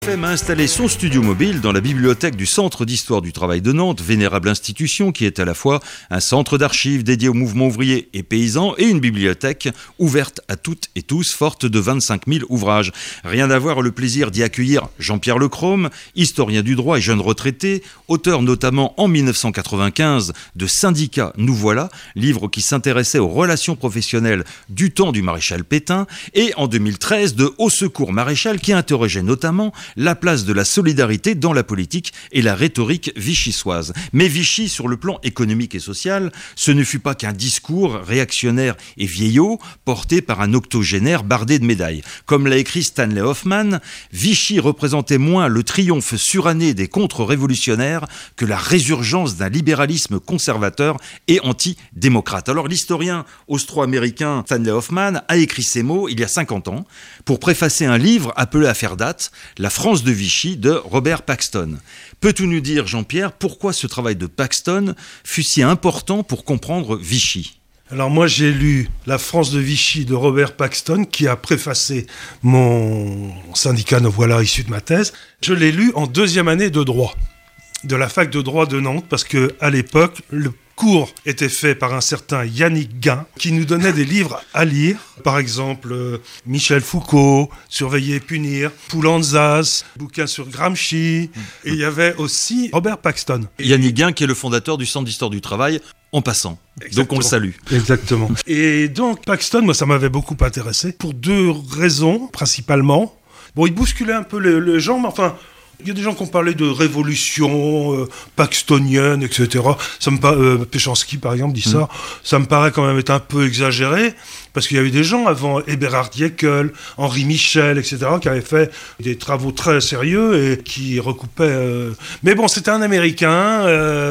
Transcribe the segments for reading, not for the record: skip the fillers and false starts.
FM a installé son studio mobile dans la bibliothèque du Centre d'Histoire du Travail de Nantes, vénérable institution qui est à la fois un centre d'archives dédié au mouvement ouvrier et paysan et une bibliothèque ouverte à toutes et tous, forte de 25 000 ouvrages. Rien à voir le plaisir d'y accueillir Jean-Pierre Lecrome, historien du droit et jeune retraité, auteur notamment en 1995 de Syndicat, nous voilà, livre qui s'intéressait aux relations professionnelles du temps du maréchal Pétain, et en 2013 de Au secours maréchal qui interrogeait notamment la place de la solidarité dans la politique et la rhétorique vichysoise. Mais Vichy, sur le plan économique et social, ce ne fut pas qu'un discours réactionnaire et vieillot porté par un octogénaire bardé de médailles. Comme l'a écrit Stanley Hoffmann, Vichy représentait moins le triomphe suranné des contre-révolutionnaires que la résurgence d'un libéralisme conservateur et antidémocrate. Alors l'historien austro-américain Stanley Hoffmann a écrit ces mots il y a 50 ans pour préfacer un livre appelé à faire date, La France de Vichy de Robert Paxton. Peux-tu nous dire, Jean-Pierre, pourquoi ce travail de Paxton fut si important pour comprendre Vichy ? Alors moi j'ai lu La France de Vichy de Robert Paxton qui a préfacé mon syndicat, nous voilà, issu de ma thèse. Je l'ai lu en deuxième année de droit, de la fac de droit de Nantes, parce qu'à l'époque, le cours était fait par un certain Yannick Guin qui nous donnait des livres à lire. Par exemple, Michel Foucault, Surveiller et punir, Poulantzas, bouquin sur Gramsci. Et il y avait aussi Robert Paxton. Yannick Guin qui est le fondateur du Centre d'Histoire du Travail, en passant. Exactement. Donc on le salue. Exactement. Et donc Paxton, moi ça m'avait beaucoup intéressé pour deux raisons principalement. Bon, il bousculait un peu les gens, mais enfin... Il y a des gens qui ont parlé de révolution paxtonienne, etc. Péchanski, par exemple, dit ça. Ça me paraît quand même être un peu exagéré, parce qu'il y avait des gens avant, Eberhard Jäckel, Henri Michel, etc., qui avaient fait des travaux très sérieux et qui recoupaient... Mais bon, c'était un Américain,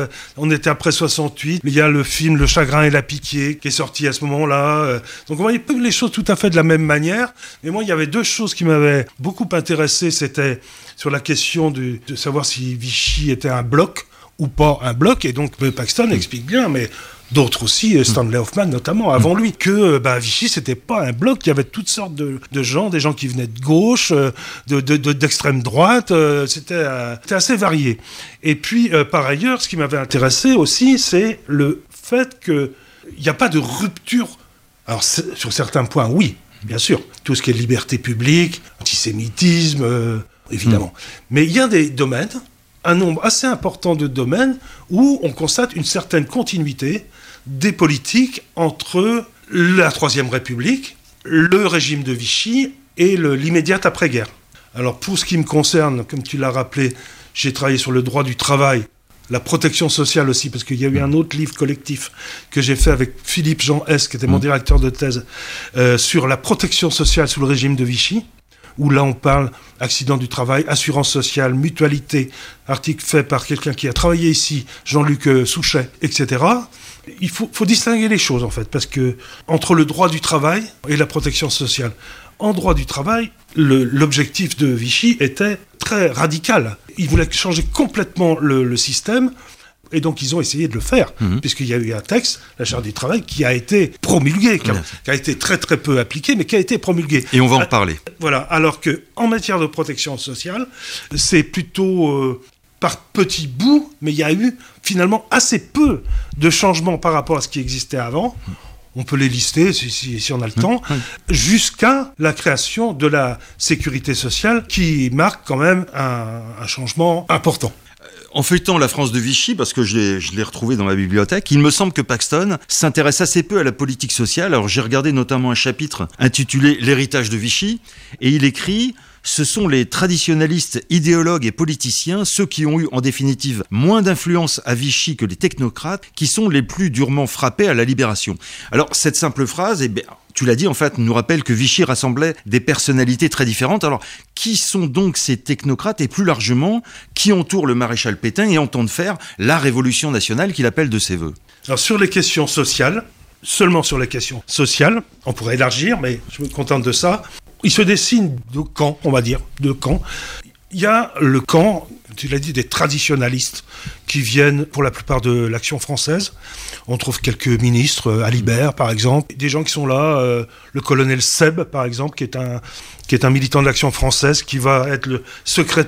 on était après 68, il y a le film Le Chagrin et la Pitié, qui est sorti à ce moment-là. Donc on voyait les choses tout à fait de la même manière. Mais moi, il y avait deux choses qui m'avaient beaucoup intéressé, c'était sur la question de savoir si Vichy était un bloc ou pas un bloc, et donc Paxton explique bien, mais d'autres aussi, Stanley Hoffmann notamment, avant lui, que Vichy c'était pas un bloc, il y avait toutes sortes de gens, des gens qui venaient de gauche, d'extrême droite, c'était assez varié. Et puis, par ailleurs, ce qui m'avait intéressé aussi, c'est le fait qu'il n'y a pas de rupture. Alors, sur certains points, oui, bien sûr, tout ce qui est liberté publique, antisémitisme... évidemment. Mais il y a des domaines, un nombre assez important de domaines, où on constate une certaine continuité des politiques entre la Troisième République, le régime de Vichy et l'immédiate après-guerre. Alors pour ce qui me concerne, comme tu l'as rappelé, j'ai travaillé sur le droit du travail, la protection sociale aussi, parce qu'il y a eu un autre livre collectif que j'ai fait avec Philippe Jean S, qui était mon directeur de thèse, sur la protection sociale sous le régime de Vichy, où là on parle accident du travail, assurance sociale, mutualité, article fait par quelqu'un qui a travaillé ici, Jean-Luc Souchet, etc. Il faut distinguer les choses en fait, parce que entre le droit du travail et la protection sociale, en droit du travail, l'objectif de Vichy était très radical. Il voulait changer complètement le système. Et donc, ils ont essayé de le faire, puisqu'il y a eu un texte, la Charte du travail, qui a été promulgué, qui a été très très peu appliqué, mais qui a été promulgué. Et on va en parler. Voilà, alors qu'en matière de protection sociale, c'est plutôt par petits bouts, mais il y a eu finalement assez peu de changements par rapport à ce qui existait avant. On peut les lister si on a le temps, jusqu'à la création de la sécurité sociale, qui marque quand même un changement important. En feuilletant La France de Vichy, parce que je l'ai retrouvé dans ma bibliothèque, il me semble que Paxton s'intéresse assez peu à la politique sociale. Alors j'ai regardé notamment un chapitre intitulé « L'héritage de Vichy » et il écrit « Ce sont les traditionalistes, idéologues et politiciens, ceux qui ont eu en définitive moins d'influence à Vichy que les technocrates, qui sont les plus durement frappés à la libération. » Alors cette simple phrase, tu l'as dit, en fait, nous rappelle que Vichy rassemblait des personnalités très différentes. Alors, qui sont donc ces technocrates et plus largement, qui entourent le maréchal Pétain et entendent faire la révolution nationale qu'il appelle de ses voeux ? Alors, sur les questions sociales, seulement sur les questions sociales, on pourrait élargir, mais je me contente de ça. Il se dessine deux camps, on va dire, deux camps. Il y a le camp, tu l'as dit, des traditionalistes qui viennent pour la plupart de l'Action française. On trouve quelques ministres, Alibert par exemple, des gens qui sont là, le colonel Seb par exemple, qui est un militant de l'Action française, qui va être le secrétaire